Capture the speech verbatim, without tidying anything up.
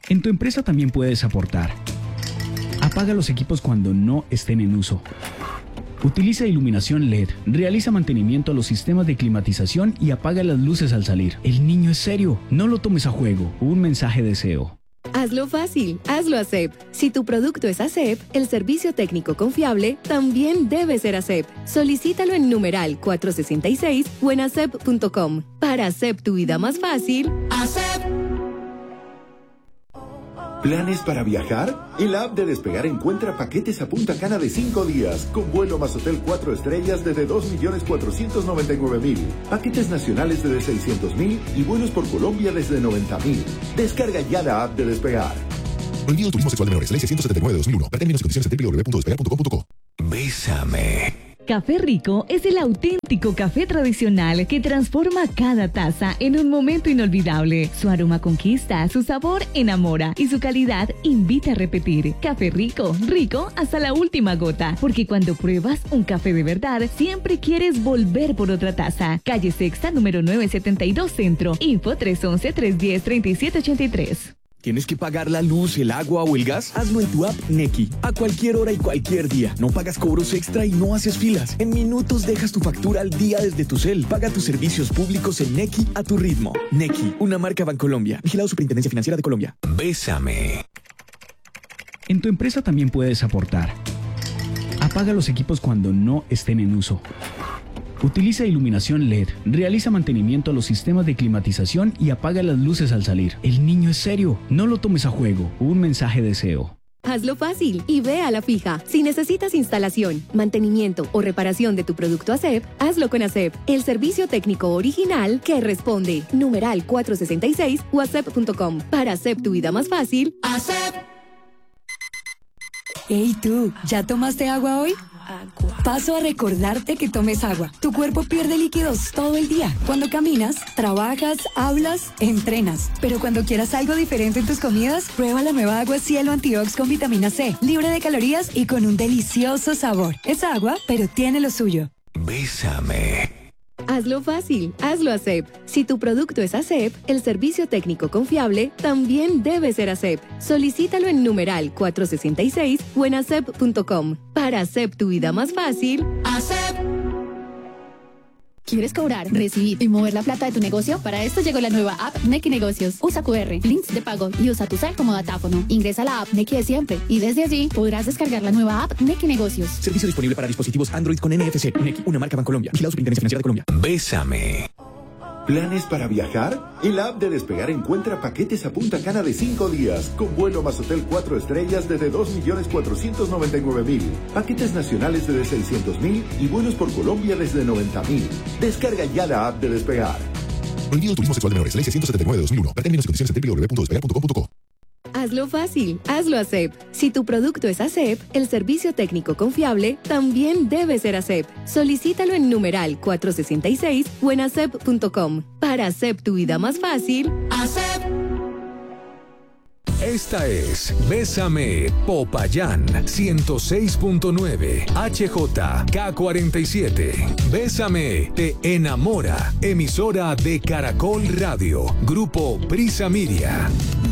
En tu empresa también puedes aportar. Apaga los equipos cuando no estén en uso. Utiliza iluminación L E D, realiza mantenimiento a los sistemas de climatización y apaga las luces al salir. El niño es serio, no lo tomes a juego. Un mensaje de S E O. Hazlo fácil, hazlo ASEP. Si tu producto es ASEP, el servicio técnico confiable también debe ser ASEP. Solicítalo en numeral cuatrocientos sesenta y seis o en asep punto com. Para ASEP tu vida más fácil, ASEP. ¿Planes para viajar? En la app de Despegar encuentra paquetes a Punta Cana de cinco días, con vuelo más hotel cuatro estrellas desde dos millones cuatrocientos noventa y nueve mil, paquetes nacionales desde seiscientos mil y vuelos por Colombia desde noventa mil. Descarga ya la app de Despegar. Prohibido turismo sexual de menores, ley seiscientos setenta y nueve de dos mil uno. Para términos y condiciones en doble u doble u doble u punto despegar punto com punto co. Bésame. Café Rico es el auténtico café tradicional que transforma cada taza en un momento inolvidable. Su aroma conquista, su sabor enamora y su calidad invita a repetir. Café Rico, rico hasta la última gota, porque cuando pruebas un café de verdad, siempre quieres volver por otra taza. Calle Sexta, número novecientos setenta y dos Centro. Info tres once, trescientos diez, treinta y siete ochenta y tres. ¿Tienes que pagar la luz, el agua o el gas? Hazlo en tu app Nequi. A cualquier hora y cualquier día. No pagas cobros extra y no haces filas. En minutos dejas tu factura al día desde tu cel. Paga tus servicios públicos en Nequi a tu ritmo. Nequi, una marca Bancolombia. Vigilado Superintendencia Financiera de Colombia. Bésame. En tu empresa también puedes aportar. Apaga los equipos cuando no estén en uso. Utiliza iluminación L E D, realiza mantenimiento a los sistemas de climatización y apaga las luces al salir. El niño es serio, no lo tomes a juego. Un mensaje de S E O. Hazlo fácil y ve a la fija. Si necesitas instalación, mantenimiento o reparación de tu producto ASEP, hazlo con ASEP, el servicio técnico original que responde. Numeral cuatrocientos sesenta y seis o asep punto com. Para ASEP tu vida más fácil, ASEP. Hey tú, ¿ya tomaste agua hoy? Paso a recordarte que tomes agua. Tu cuerpo pierde líquidos todo el día. Cuando caminas, trabajas, hablas, entrenas. Pero cuando quieras algo diferente en tus comidas, prueba la nueva agua Cielo Antiox con vitamina C, libre de calorías y con un delicioso sabor. Es agua, pero tiene lo suyo. Bésame. Hazlo fácil, hazlo ASEP. Si tu producto es ASEP, el servicio técnico confiable también debe ser ASEP. Solicítalo en numeral cuatrocientos sesenta y seis o en asep punto com. Para ASEP tu vida más fácil, ASEP. ¿Quieres cobrar, recibir y mover la plata de tu negocio? Para esto llegó la nueva app Nequi Negocios. Usa cu erre, links de pago y usa tu cel como datáfono. Ingresa a la app Nequi de siempre y desde allí podrás descargar la nueva app Nequi Negocios. Servicio disponible para dispositivos Android con N F C. Nequi, una marca Bancolombia. Vigilado Superintendencia Financiera de Colombia. Bésame. ¿Planes para viajar? En la app de Despegar encuentra paquetes a Punta Cana de cinco días, con vuelo más hotel cuatro estrellas desde dos millones cuatrocientos noventa y nueve mil, paquetes nacionales desde seiscientos mil y vuelos por Colombia desde noventa mil. Descarga ya la app de Despegar. Prohibido turismo sexual de menores, ley seiscientos setenta y nueve de dos mil uno. Para términos y condiciones en doble u doble u doble u punto despegar punto com punto co. Hazlo fácil, hazlo ASEP. Si tu producto es ASEP, el servicio técnico confiable también debe ser ASEP. Solicítalo en numeral cuatrocientos sesenta y seis o en asep punto com. Para ASEP tu vida más fácil, ASEP. Esta es Bésame Popayán ciento seis punto nueve H J K cuarenta y siete. Bésame te enamora. Emisora de Caracol Radio. Grupo Prisa Miria.